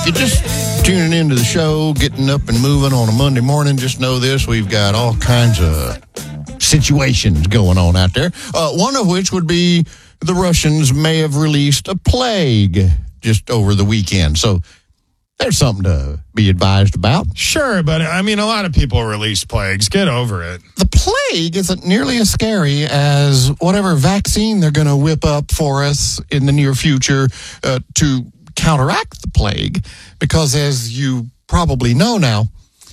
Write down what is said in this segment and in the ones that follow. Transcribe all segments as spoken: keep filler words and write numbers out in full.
If you're just tuning into the show, getting up and moving on a Monday morning, just know this. We've got all kinds of situations going on out there. Uh, one of which would be the Russians may have released a plague just over the weekend. So there's something to be advised about. Sure, but I mean, a lot of people release plagues. Get over it. The plague isn't nearly as scary as whatever vaccine they're going to whip up for us in the near future uh, to counteract the plague, because as you probably know now,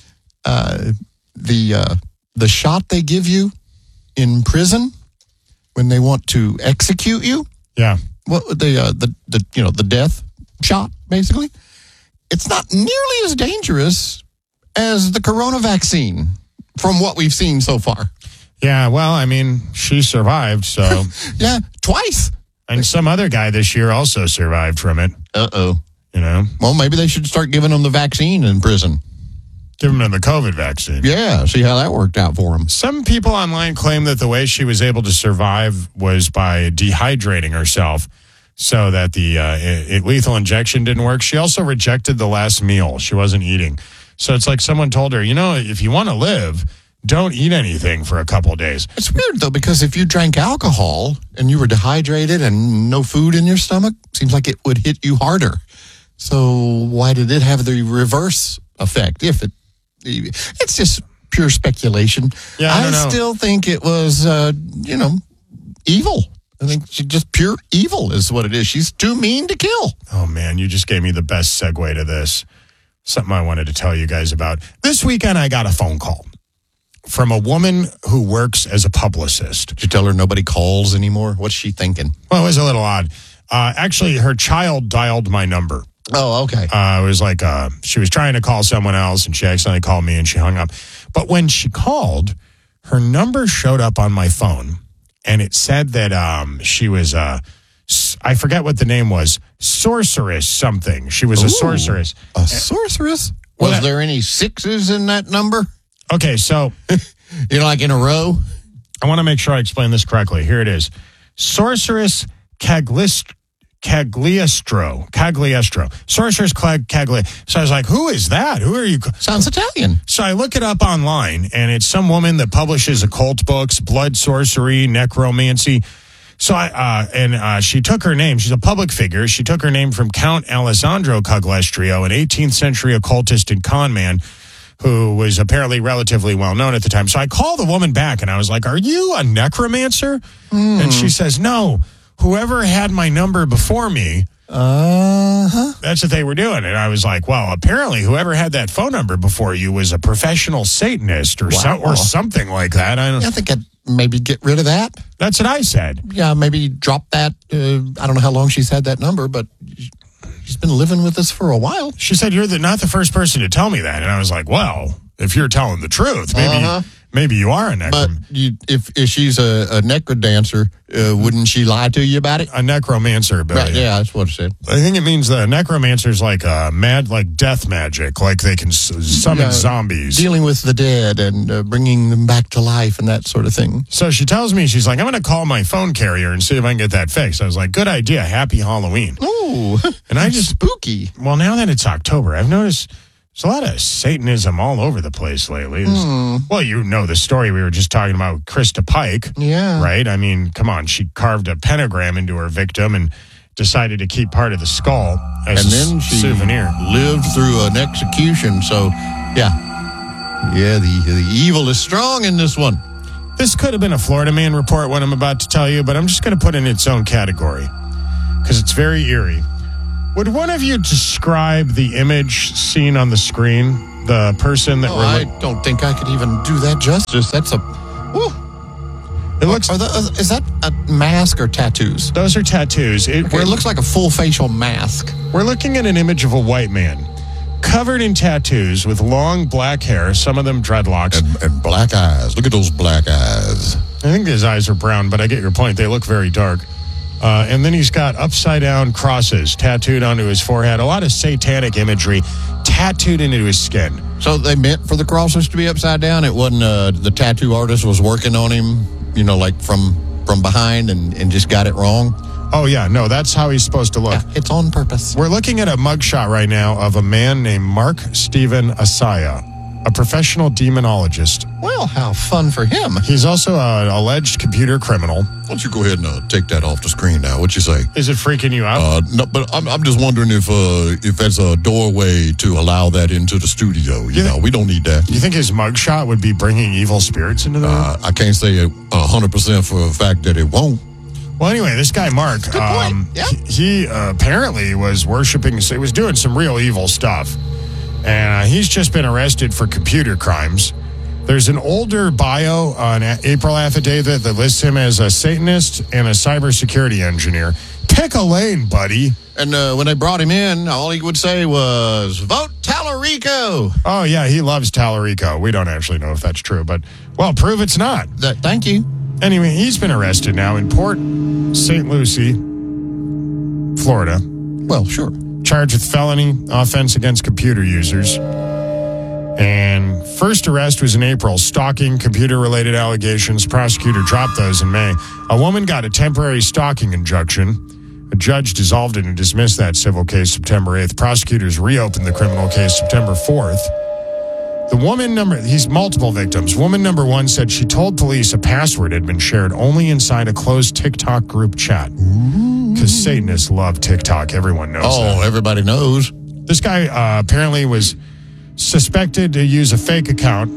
uh, the uh, the shot they give you in prison when they want to execute you, yeah, what the uh, the the you know the death shot, basically, it's not nearly as dangerous as the corona vaccine from what we've seen so far. Yeah, well, I mean, she survived, so yeah, twice. And some other guy this year also survived from it. Uh-oh. You know? Well, maybe they should start giving them the vaccine in prison. Give them the COVID vaccine. Yeah, see how that worked out for them. Some people online claim that the way she was able to survive was by dehydrating herself so that the uh, it, lethal injection didn't work. She also rejected the last meal. She wasn't eating. So it's like someone told her, you know, if you want to live, don't eat anything for a couple of days. It's weird, though, because if you drank alcohol and you were dehydrated and no food in your stomach, seems like it would hit you harder. So why did it have the reverse effect? If it, it's just pure speculation. Yeah, I, I don't know. still think it was, uh, you know, evil. I think she's just pure evil is what it is. She's too mean to kill. Oh, man, you just gave me the best segue to this. Something I wanted to tell you guys about. This weekend, I got a phone call from a woman who works as a publicist. Did you tell her nobody calls anymore? What's she thinking? Well, it was a little odd. Uh, actually, her child dialed my number. Oh, okay. Uh, it was like uh, she was trying to call someone else, and she accidentally called me, and she hung up. But when she called, her number showed up on my phone, and it said that um, she was, uh, I forget what the name was, sorceress something. She was Ooh, a sorceress. A sorceress? Well, Was that- there any sixes in that number? Okay, so You know, like in a row? I want to make sure I explain this correctly. Here it is. Sorceress Caglist, Cagliestro. Cagliestro. Sorceress Cag, Cagli. So I was like, who is that? Who are you? Sounds Italian. So I look it up online, and it's some woman that publishes occult books, blood sorcery, necromancy. So I, uh, and uh, she took her name. She's a public figure. She took her name from Count Alessandro Cagliostro, an eighteenth century occultist and con man who was apparently relatively well known at the time. So I called the woman back, and I was like, are you a necromancer? Mm. And she says, no, whoever had my number before me, Uh-huh. that's what they were doing. And I was like, well, apparently whoever had that phone number before you was a professional Satanist or, Wow. so, or something like that. I, don't, I think I'd maybe get rid of that. that's what I said. Yeah, maybe drop that. Uh, I don't know how long she's had that number, but she's been living with us for a while. She said, you're the, not the first person to tell me that. And I was like, well, if you're telling the truth, maybe Uh-huh. maybe you are a necrom- But you, if, if she's a, a necro dancer, uh, wouldn't she lie to you about it? a necromancer. Billy. Right, yeah, that's what it said. I think it means the necromancer's like uh, mad, like death magic, like they can s- summon Yeah, zombies. Dealing with the dead and uh, bringing them back to life and that sort of thing. So she tells me, she's like, I'm going to call my phone carrier and see if I can get that fixed. I was like, good idea. Happy Halloween. Ooh, And I just, spooky. well, now that it's October, I've noticed there's a lot of Satanism all over the place lately. There's- Hmm. Well, you know the story we were just talking about with Krista Pike, Yeah. right? I mean, come on. She carved a pentagram into her victim and decided to keep part of the skull as And a then s- she souvenir. lived through an execution. So, yeah. Yeah, the, the evil is strong in this one. This could have been a Florida Man report, what I'm about to tell you, but I'm just going to put it in its own category because it's very eerie. Would one of you describe the image seen on the screen? The person that Oh, we're I look- don't think I could even do that justice. That's a... Whew. it looks. Are the, is that a mask or tattoos? Those are tattoos. It, Okay, we're, it looks like a full facial mask. we're looking at an image of a white man covered in tattoos with long black hair, some of them dreadlocks. And, and black eyes. Look at those black eyes. I think his eyes are brown, but I get your point. They look very dark. Uh, and then he's got upside down crosses tattooed onto his forehead. A lot of satanic imagery tattooed into his skin. So they meant for the crosses to be upside down? It wasn't uh, the tattoo artist was working on him, you know, like from from behind and, and just got it wrong? Oh, yeah. No, that's how he's supposed to look. Yeah, it's on purpose. We're looking at a mugshot right now of a man named Mark Steven Asaya, a professional demonologist. Well, how fun for him. He's also an alleged computer criminal. Why don't you go ahead and uh, take that off the screen now? What you say? Is it freaking you out? Uh, no, but I'm, I'm just wondering if uh, if that's a doorway to allow that into the studio. You, You know, think- we don't need that. You think his mugshot would be bringing evil spirits into the room? Uh, I can't say a hundred percent for a fact that it won't. Well, anyway, this guy Mark, point. um, Yeah. he, he uh, apparently was worshiping. So he was doing some real evil stuff, and uh, he's just been arrested for computer crimes. There's an older bio, uh, an April affidavit that lists him as a Satanist and a cybersecurity engineer. Pick a lane, buddy. And uh, when they brought him in, all he would say was, vote Tallarico. Oh yeah, he loves Tallarico. We don't actually know if that's true, but well, prove it's not. That, thank you. Anyway, he's been arrested now in Port Saint Lucie, Florida. Well, sure. Charged with felony offense against computer users. And first arrest was in April, stalking, computer-related allegations. Prosecutor dropped those in May. A woman got a temporary stalking injunction. A judge dissolved it and dismissed that civil case September eighth. Prosecutors reopened the criminal case September fourth. The woman number, he's multiple victims. Woman number one said she told police a password had been shared only inside a closed TikTok group chat. Because Satanists love TikTok. Everyone knows Oh, that. everybody knows. This guy uh, apparently was suspected to use a fake account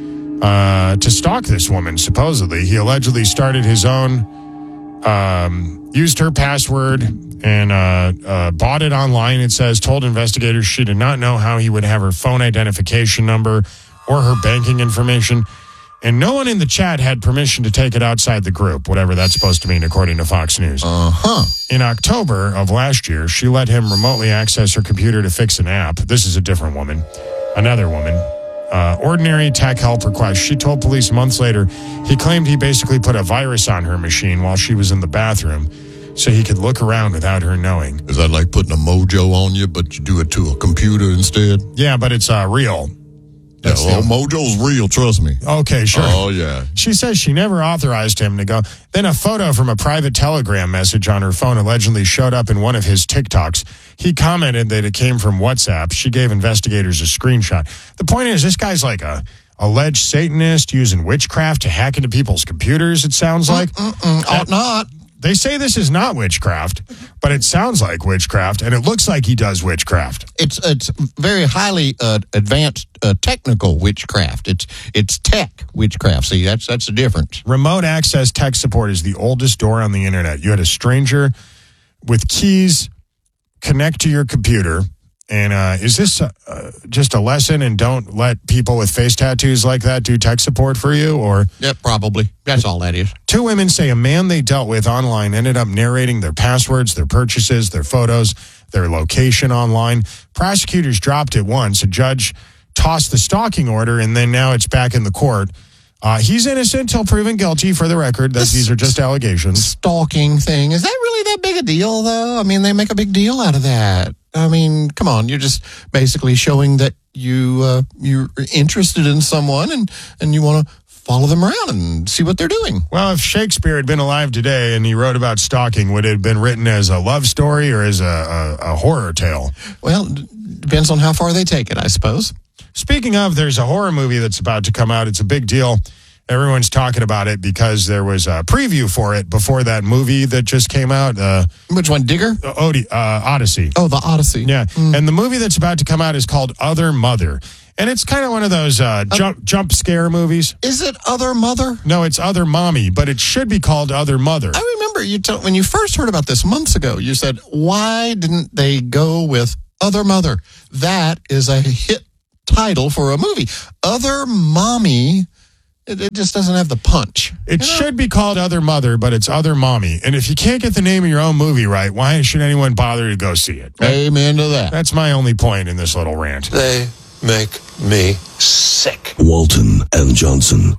uh, to stalk this woman, supposedly. He allegedly started his own, um, used her password, and uh, uh, bought it online, it says, told investigators she did not know how he would have her phone identification number or her banking information. And no one in the chat had permission to take it outside the group, whatever that's supposed to mean, according to Fox News. Uh-huh. In October of last year, she let him remotely access her computer to fix an app. This is a different woman. Another woman. Uh, ordinary tech help request. She told police months later he claimed he basically put a virus on her machine while she was in the bathroom so he could look around without her knowing. Is that like putting a mojo on you, but you do it to a computer instead? Yeah, but it's uh, real. Yeah, That's well, the- mojo's real, trust me. Okay, sure. Oh, yeah. She says she never authorized him to go. Then a photo from a private Telegram message on her phone allegedly showed up in one of his TikToks. He commented that it came from WhatsApp. She gave investigators a screenshot. The point is, this guy's like a alleged Satanist using witchcraft to hack into people's computers, it sounds like. Mm-mm, ought not. They say this is not witchcraft, but it sounds like witchcraft, and it looks like he does witchcraft. It's it's very highly uh, advanced uh, technical witchcraft. It's it's tech witchcraft. See, that's that's the difference. Remote access tech support is the oldest door on the internet. You had a stranger with keys connect to your computer. And uh, is this uh, just a lesson and don't let people with face tattoos like that do tech support for you? Or Yeah, probably. That's all that is. two women say a man they dealt with online ended up narrating their passwords, their purchases, their photos, their location online. Prosecutors dropped it once. A judge tossed the stalking order, and then now it's back in the court. Uh, he's innocent till proven guilty, for the record. That This- these are just allegations. Stalking thing. Is that really that big a deal, though? I mean, they make a big deal out of that. I mean, come on. You're just basically showing that you, uh, you're interested in someone and, and you want to follow them around and see what they're doing. Well, if Shakespeare had been alive today and he wrote about stalking, would it have been written as a love story or as a, a, a horror tale? Well, d- depends on how far they take it, I suppose. Speaking of, there's a horror movie that's about to come out. It's a big deal. Everyone's talking about it because there was a preview for it before that movie that just came out, uh, Which one, Digger? Odi- uh, Odyssey. Oh, the Odyssey. Yeah, and the movie that's about to come out is called Other Mother. And it's kind of one of those uh, jump, jump scare movies. Is it Other Mother? No, it's Other Mommy, but it should be called Other Mother. I remember you t- when you first heard about this months ago, you said, why didn't they go with Other Mother? That is a hit title for a movie. Other Mommy, it, it just doesn't have the punch. It You know? should be called Other Mother, but it's Other Mommy. And if you can't get the name of your own movie right, why should anyone bother to go see it? Amen to that. That's my only point in this little rant. They make me sick. Walton and Johnson.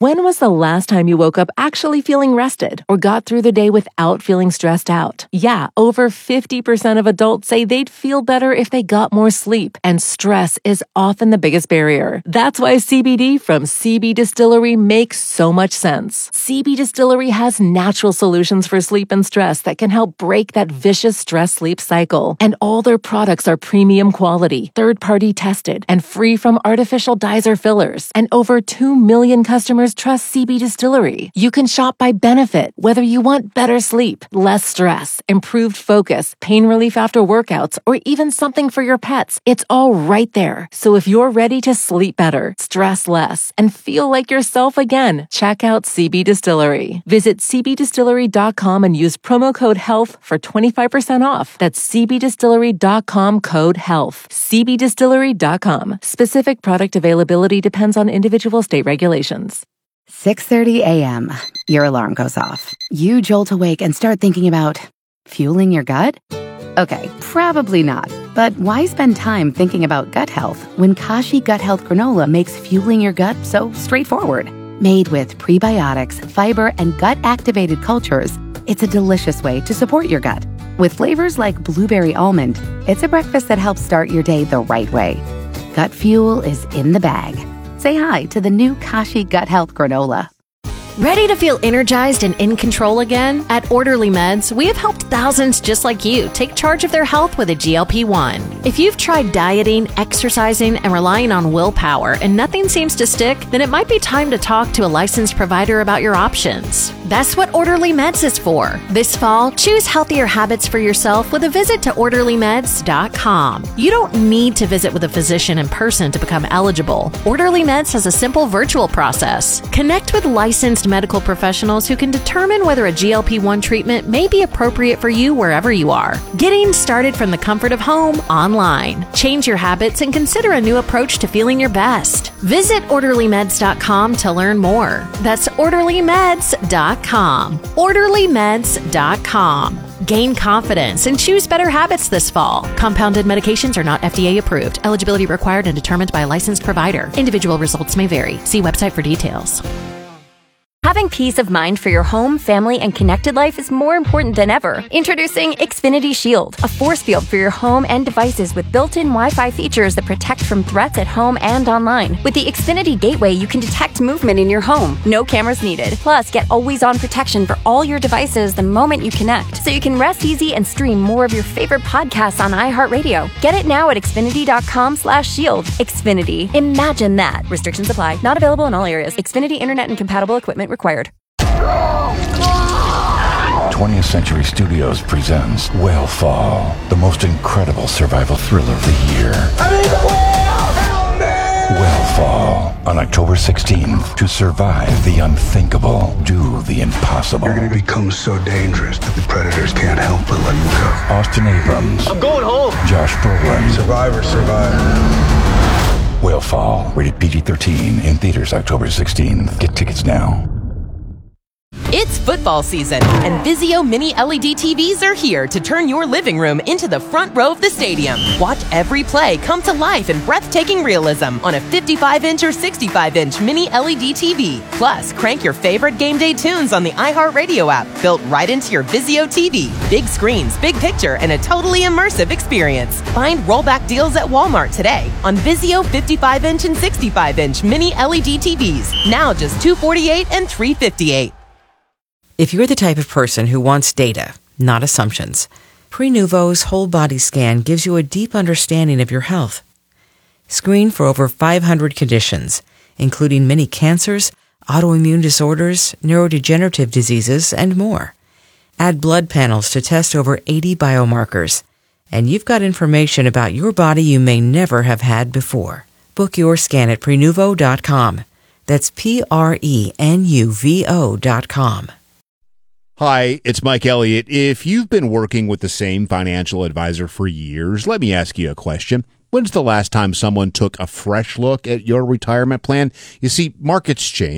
When was the last time you woke up actually feeling rested or got through the day without feeling stressed out? Yeah, over fifty percent of adults say they'd feel better if they got more sleep, and stress is often the biggest barrier. That's why C B D from C B Distillery makes so much sense. C B Distillery has natural solutions for sleep and stress that can help break that vicious stress-sleep cycle. And all their products are premium quality, third-party tested, and free from artificial dyes or fillers. And over two million customers trust C B Distillery. You can shop by benefit, whether you want better sleep, less stress, improved focus, pain relief after workouts, or even something for your pets. It's all right there. So if you're ready to sleep better, stress less, and feel like yourself again, check out C B Distillery. Visit c b distillery dot com and use promo code HEALTH for twenty-five percent off. That's c b distillery dot com code HEALTH. c b distillery dot com. Specific product availability depends on individual state regulations. six thirty a.m. Your alarm goes off. You jolt awake and start thinking about fueling your gut? Okay, probably not. But why spend time thinking about gut health when Kashi Gut Health Granola makes fueling your gut so straightforward? Made with prebiotics, fiber, and gut-activated cultures, it's a delicious way to support your gut. With flavors like blueberry almond, it's a breakfast that helps start your day the right way. Gut fuel is in the bag. Say hi to the new Kashi Gut Health Granola. Ready to feel energized and in control again? At Orderly Meds, we have helped thousands just like you take charge of their health with a G L P one. If you've tried dieting, exercising, and relying on willpower and nothing seems to stick, then it might be time to talk to a licensed provider about your options. That's what Orderly Meds is for. This fall, choose healthier habits for yourself with a visit to orderly meds dot com. You don't need to visit with a physician in person to become eligible. Orderly Meds has a simple virtual process. Connect with licensed medical professionals who can determine whether a G L P one treatment may be appropriate for you wherever you are. Getting started from the comfort of home online. Change your habits and consider a new approach to feeling your best. Visit orderly meds dot com to learn more. That's orderly meds dot com. orderly meds dot com. Gain confidence and choose better habits this fall. Compounded medications are not F D A approved. Eligibility required and determined by a licensed provider. Individual results may vary. See website for details. Having peace of mind for your home, family, and connected life is more important than ever. Introducing Xfinity Shield, a force field for your home and devices with built-in Wi-Fi features that protect from threats at home and online. With the Xfinity Gateway, you can detect movement in your home. No cameras needed. Plus, get always-on protection for all your devices the moment you connect, so you can rest easy and stream more of your favorite podcasts on iHeartRadio. Get it now at xfinity dot com slash shield. Xfinity. Imagine that. Restrictions apply. Not available in all areas. Xfinity Internet and compatible equipment required. twentieth Century Studios presents Whale Fall, the most incredible survival thriller of the year. I'm in the whale! Help me! Whale Fall, on October sixteenth. To survive the unthinkable, do the impossible. You're gonna become so dangerous that the predators can't help but let you go. Austin Abrams. I'm going home. Josh Brolin. Survivor, survivor. Whale Fall, rated P G thirteen, in theaters October sixteenth. Get tickets now. It's football season, and Vizio Mini L E D T Vs are here to turn your living room into the front row of the stadium. Watch every play come to life in breathtaking realism on a fifty-five inch or sixty-five inch Mini L E D T V. Plus, crank your favorite game day tunes on the iHeartRadio app, built right into your Vizio T V. Big screens, big picture, and a totally immersive experience. Find rollback deals at Walmart today on Vizio fifty-five inch and sixty-five inch Mini L E D T Vs. Now just two hundred forty-eight dollars and three hundred fifty-eight dollars. If you're the type of person who wants data, not assumptions, Prenuvo's whole body scan gives you a deep understanding of your health. Screen for over five hundred conditions, including many cancers, autoimmune disorders, neurodegenerative diseases, and more. Add blood panels to test over eighty biomarkers, and you've got information about your body you may never have had before. Book your scan at Prenuvo dot com. That's P R E N U V O dot com. Hi, it's Mike Elliott. If you've been working with the same financial advisor for years, let me ask you a question. When's the last time someone took a fresh look at your retirement plan? You see, markets change,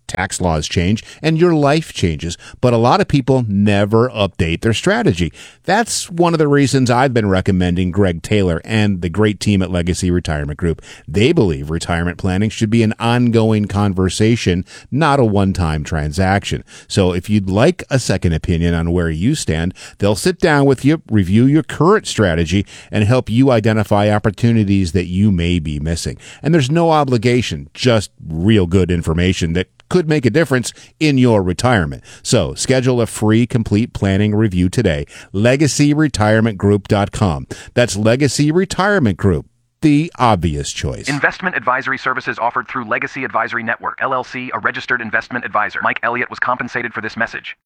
tax laws change, and your life changes. But a lot of people never update their strategy. That's one of the reasons I've been recommending Greg Taylor and the great team at Legacy Retirement Group. They believe retirement planning should be an ongoing conversation, not a one-time transaction. So if you'd like a second opinion on where you stand, they'll sit down with you, review your current strategy, and help you identify opportunities that you may be missing. And there's no obligation, just real good information that could make a difference in your retirement. So schedule a free complete planning review today. legacy retirement group dot com. That's Legacy Retirement Group, the obvious choice. Investment advisory services offered through Legacy Advisory Network, L L C, a registered investment advisor. Mike Elliott was compensated for this message.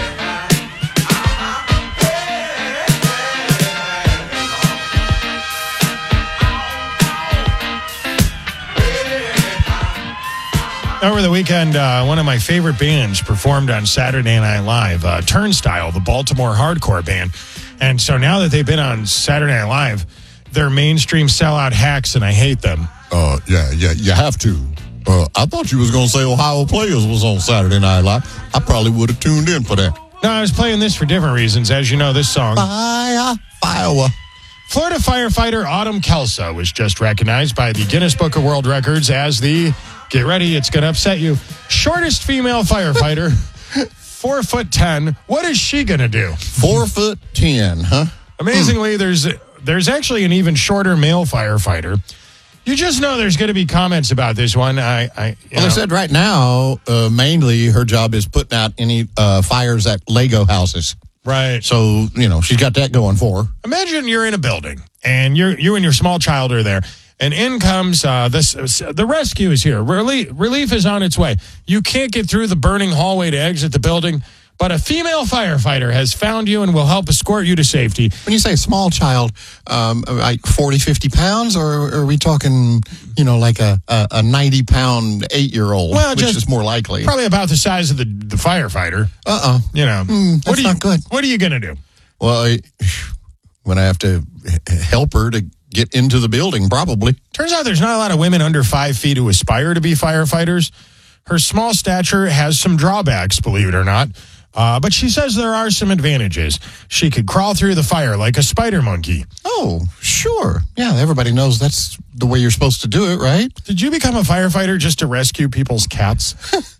Over the weekend, uh, one of my favorite bands performed on Saturday Night Live, uh, Turnstile, the Baltimore hardcore band. And so now that they've been on Saturday Night Live, they're mainstream sellout hacks, and I hate them. Uh, yeah, yeah, you have to. Uh, I thought you was going to say Ohio Players was on Saturday Night Live. I probably would have tuned in for that. No, I was playing this for different reasons. As you know, this song. Fire, fire. Florida firefighter Autumn Kelso was just recognized by the Guinness Book of World Records as the, get ready, it's going to upset you, shortest female firefighter, four foot ten. What is she going to do? Four foot ten, huh? Amazingly, there's there's actually an even shorter male firefighter. You just know there's going to be comments about this one. I, I Well, know. they said right now, uh, mainly her job is putting out any uh, fires at Lego houses. Right. So, you know, she's got that going for her. Imagine you're in a building and you're you and your small child are there, and in comes uh, this. Uh, the rescue is here. Relief, relief is on its way. You can't get through the burning hallway to exit the building, but a female firefighter has found you and will help escort you to safety. When you say small child, um, like forty, fifty pounds, or are we talking, you know, like a, a, a ninety pound eight year old, Well, which just is more likely? Probably about the size of the, the firefighter. Uh-uh. You know, Mm, what that's are you, not good. What are you going to do? Well, I, when I have to h- help her to get into the building, probably. Turns out there's not a lot of women under five feet who aspire to be firefighters. Her small stature has some drawbacks, believe it or not. Uh, but she says there are some advantages. She could crawl through the fire like a spider monkey. Oh, sure. Yeah, everybody knows that's the way you're supposed to do it, right? Did you become a firefighter just to rescue people's cats?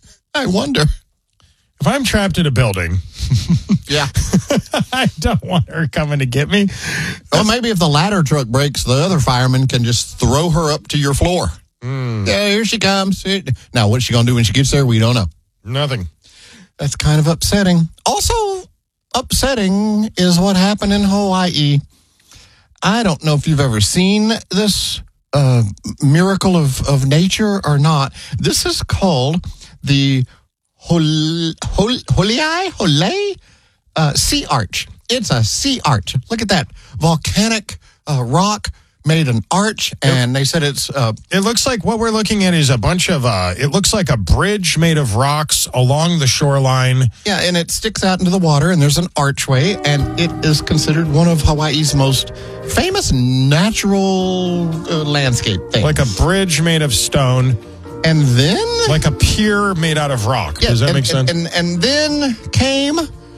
I wonder. If I'm trapped in a building, yeah, I don't want her coming to get me. Well, maybe if the ladder truck breaks, the other fireman can just throw her up to your floor. Mm. Yeah, here she comes. Now, what's she going to do when she gets there? We don't know. Nothing. That's kind of upsetting. Also upsetting is what happened in Hawaii. I don't know if you've ever seen this uh, miracle of, of nature or not. This is called the Hol- Hol- Holei Holei uh, Sea Arch. It's a sea arch. Look at that. Volcanic uh, rock made an arch, and they said it's... Uh, it looks like what we're looking at is a bunch of... Uh, it looks like a bridge made of rocks along the shoreline. Yeah, and it sticks out into the water, and there's an archway, and it is considered one of Hawaii's most famous natural uh, landscape things. Like a bridge made of stone. And then... Like a pier made out of rock. Yeah, Does that and, make sense? And, and, and then came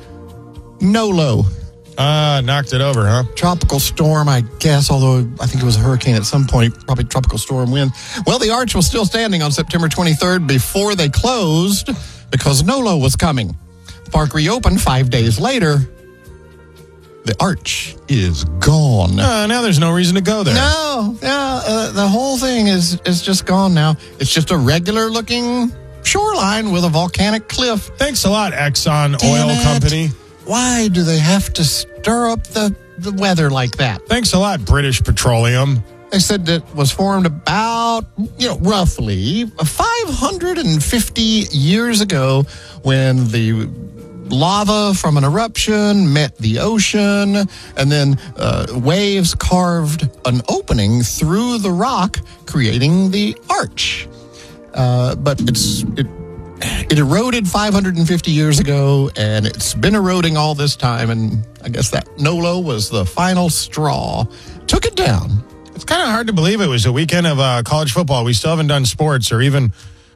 Nolo. Ah, uh, knocked it over, huh? Tropical storm, I guess, although I think it was a hurricane at some point, probably tropical storm wind. Well, the arch was still standing on September twenty-third before they closed because Nolo was coming. The park reopened five days later. The arch is gone. Uh, now there's no reason to go there. No, no, uh, the whole thing is, is just gone now. It's just a regular-looking shoreline with a volcanic cliff. Thanks a lot, Exxon Damn Oil it. Company. Why do they have to stir up the, the weather like that? Thanks a lot, British Petroleum. They said it was formed about, you know, roughly five hundred fifty years ago when the lava from an eruption met the ocean, and then uh, waves carved an opening through the rock, creating the arch. Uh, but it's it. It eroded five hundred fifty years ago, and it's been eroding all this time, and I guess that Nolo was the final straw. Took it down. It's kind of hard to believe it was a weekend of uh, college football. We still haven't done sports or even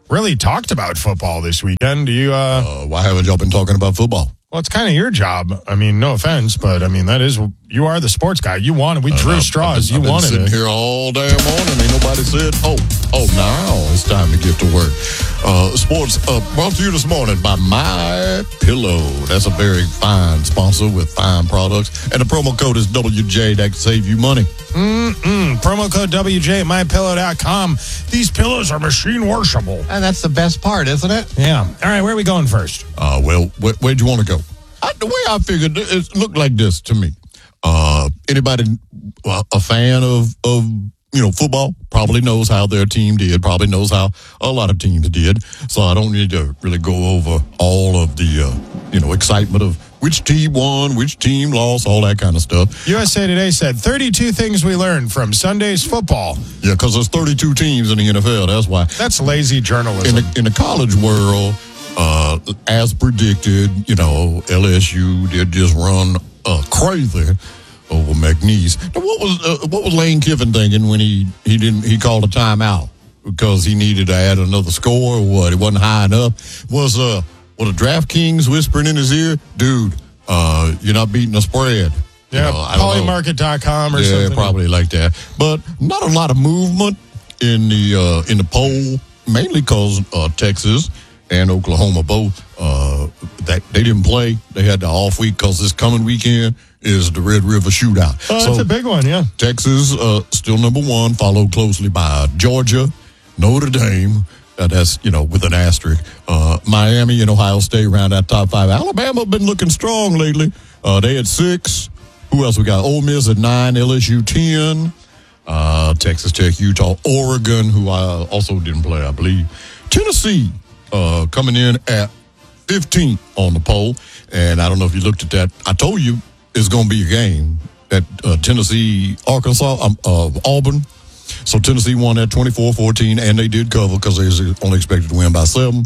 really talked about football this weekend. Do you? Uh, uh, why haven't y'all been talking about football? Well, it's kind of your job. I mean, no offense, but I mean that is you are the sports guy. You wanted. We drew uh, straws. I've been, you I've been wanted sitting it. here all damn morning. Ain't nobody said, "Oh, oh, now it's time to get to work." Uh, sports uh, brought to you this morning by My Pillow. That's a very fine sponsor with fine products, and the promo code is W J. That can save you money. Mm-mm. Promo code W J at my pillow dot com. These pillows are machine washable. And that's the best part, isn't it? Yeah. All right, where are we going first? Uh, well, wh- where'd you want to go? I, the way I figured, it looked like this to me. Uh, anybody uh, a fan of, of, you know, football probably knows how their team did, probably knows how a lot of teams did. So I don't need to really go over all of the, uh, you know, excitement of which team won, which team lost, all that kind of stuff. U S A Today said thirty-two things we learned from Sunday's football. Yeah, because there's thirty-two teams in the N F L. That's why. That's lazy journalism. In the, in the college world, uh, as predicted, you know, L S U did just run uh, crazy over McNeese. Now, what was uh, what was Lane Kiffin thinking when he, he didn't he called a timeout because he needed to add another score or what? It wasn't high enough. Was uh was the DraftKings whispering in his ear, dude? Uh, you're not beating the spread. Yeah, you know, I don't know. polymarket dot com or yeah, something. Yeah, probably like that. But not a lot of movement in the uh, in the poll, mainly because uh, Texas and Oklahoma both uh, that they didn't play. They had the off week because this coming weekend is the Red River Shootout. Oh, that's so, a big one, yeah. Texas uh, still number one, followed closely by Georgia, Notre Dame. Uh, that's, you know, with an asterisk. Uh, Miami and Ohio State round that top five. Alabama been looking strong lately. Uh, they had six. Who else we got? Ole Miss at nine, L S U ten, uh, Texas Tech, Utah, Oregon, who I also didn't play, I believe. Tennessee uh, coming in at fifteenth on the poll. And I don't know if you looked at that. I told you it's going to be a game at uh, Tennessee, Arkansas, um, uh, Auburn. So Tennessee won at twenty-four fourteen, and they did cover because they was only expected to win by seven.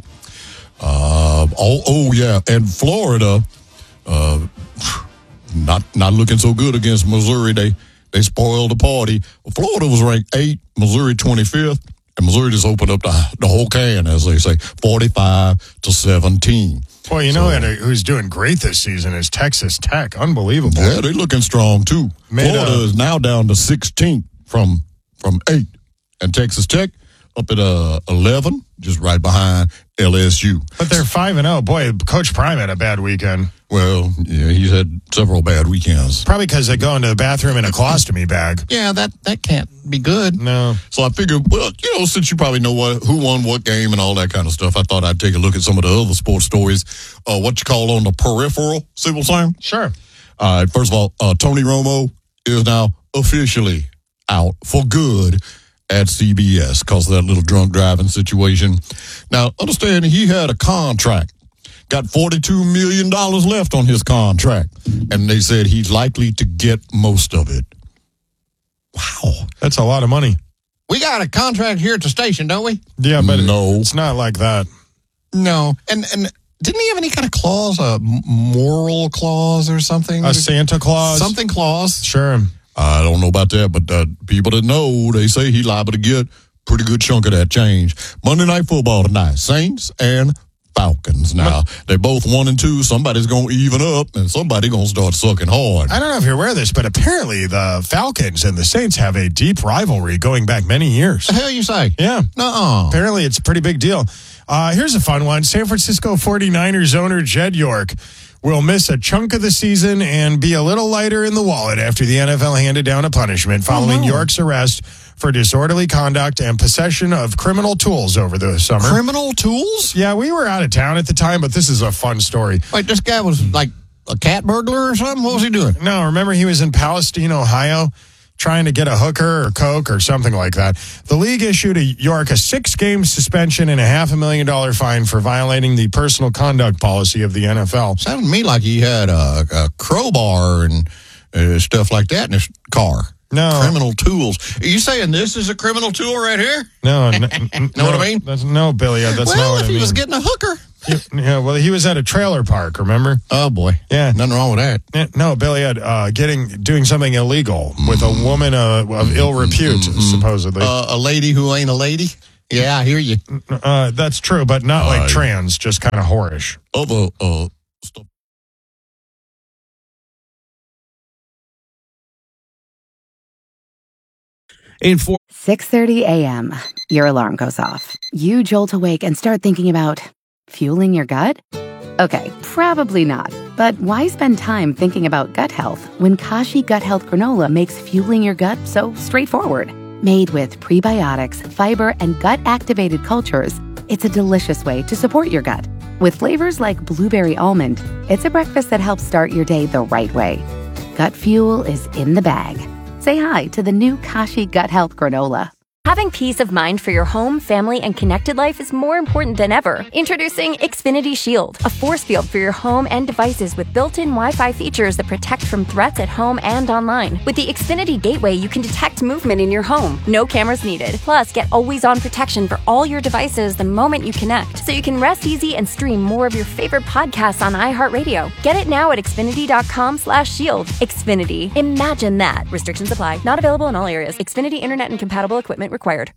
Uh, oh, oh, yeah, and Florida, uh, not not looking so good against Missouri. They they spoiled the party. Florida was ranked eight, Missouri twenty-fifth, and Missouri just opened up the, the whole can, as they say, forty-five to seventeen. Boy, you know so, who's doing great this season is Texas Tech. Unbelievable. Yeah, they're looking strong, too. Made Florida a, is now down to sixteenth from from eight, and Texas Tech up at uh, eleven, just right behind L S U. But they're five and oh. Boy, Coach Prime had a bad weekend. Well, yeah, he's had several bad weekends. Probably because they go into the bathroom in a colostomy bag. Yeah, that, that can't be good. No. So I figured, well, you know, since you probably know what who won what game and all that kind of stuff, I thought I'd take a look at some of the other sports stories. Uh, what you call on the peripheral, Civil Sam? Sure. All right, first of all, uh, Tony Romo is now officially out for good at C B S because of that little drunk driving situation. Now, understand he had a contract, got forty-two million dollars left on his contract, and they said he's likely to get most of it. Wow. That's a lot of money. We got a contract here at the station, don't we? Yeah, but no. It's not like that. No. And and didn't he have any kind of clause, a moral clause or something? A Santa Claus? Something clause. Sure. I don't know about that, but uh, people that know, they say he's liable to get pretty good chunk of that change. Monday Night Football tonight, Saints and Falcons. Now, they're both one and two. Somebody's going to even up, and somebody's going to start sucking hard. I don't know if you're aware of this, but apparently the Falcons and the Saints have a deep rivalry going back many years. The hell you say? Yeah. Nuh-uh. Apparently it's a pretty big deal. Uh, here's a fun one. San Francisco forty-niners owner Jed York will miss a chunk of the season and be a little lighter in the wallet after the N F L handed down a punishment following oh, no. York's arrest for disorderly conduct and possession of criminal tools over the summer. Criminal tools? Yeah, we were out of town at the time, but this is a fun story. Wait, this guy was like a cat burglar or something? What was he doing? No, remember he was in Palestine, Ohio, trying to get a hooker or coke or something like that. The league issued a York a six-game suspension and a half a million dollar fine for violating the personal conduct policy of the N F L. Sounded to me like he had a, a crowbar and uh, stuff like that in his car. No. Criminal tools. Are you saying this is a criminal tool right here? No. n- know no, what I mean? That's, no, Billy, that's well, not what if I he mean. was getting a hooker. Yeah, well, he was at a trailer park, remember? Oh, boy. Yeah. Nothing wrong with that. Yeah, no, Billy had uh, getting doing something illegal with a woman uh, of ill repute, mm-hmm. supposedly. Uh, a lady who ain't a lady? Yeah, I hear you. Uh, that's true, but not like trans, just kind of whorish. Other, uh, stuff. In four- six thirty a.m., your alarm goes off. You jolt awake and start thinking about fueling your gut? Okay, probably not. But why spend time thinking about gut health when Kashi Gut Health Granola makes fueling your gut so straightforward? Made with prebiotics, fiber, and gut-activated cultures, it's a delicious way to support your gut. With flavors like blueberry almond, it's a breakfast that helps start your day the right way. Gut fuel is in the bag. Say hi to the new Kashi Gut Health Granola. Having peace of mind for your home, family, and connected life is more important than ever. Introducing Xfinity Shield, a force field for your home and devices with built-in Wi-Fi features that protect from threats at home and online. With the Xfinity Gateway, you can detect movement in your home. No cameras needed. Plus, get always-on protection for all your devices the moment you connect, so you can rest easy and stream more of your favorite podcasts on iHeartRadio. Get it now at Xfinity.com slash shield. Xfinity. Imagine that. Restrictions apply. Not available in all areas. Xfinity Internet and compatible equipment required.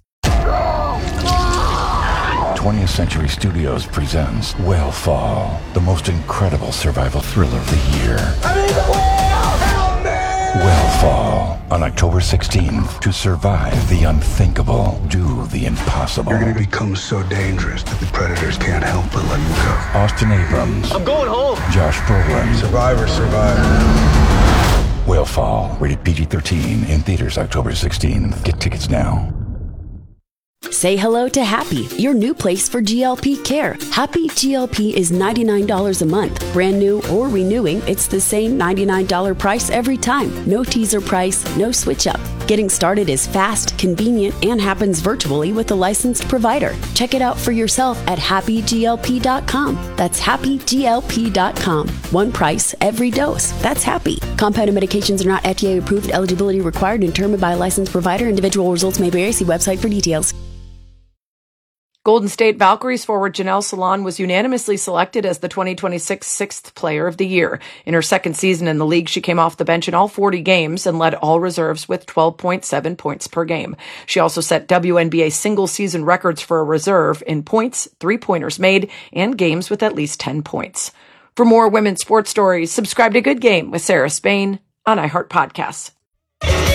twentieth Century Studios presents Whale the most incredible survival thriller of the year. I'm in the whale! Help me! Whale on October sixteenth. To survive the unthinkable, do the impossible. You're going to become so dangerous that the predators can't help but let you go. Austin Abrams. I'm going home. Josh Brolin. Survivor, survivor. Whale rated P G thirteen, in theaters October sixteenth. Get tickets now. Say hello to Happy, your new place for G L P care. Happy G L P is ninety-nine dollars a month. Brand new or renewing, it's the same ninety-nine dollars price every time. No teaser price, no switch up. Getting started is fast, convenient, and happens virtually with a licensed provider. Check it out for yourself at happy G L P dot com. That's happy G L P dot com. One price, every dose. That's Happy. Compounded medications are not F D A approved. Eligibility required and determined by a licensed provider. Individual results may vary. See website for details. Golden State Valkyries forward Janelle Salon was unanimously selected as the twenty twenty-six Sixth Player of the Year. In her second season in the league, she came off the bench in all forty games and led all reserves with twelve point seven points per game. She also set W N B A single-season records for a reserve in points, three-pointers made, and games with at least ten points. For more women's sports stories, subscribe to Good Game with Sarah Spain on iHeart Podcasts.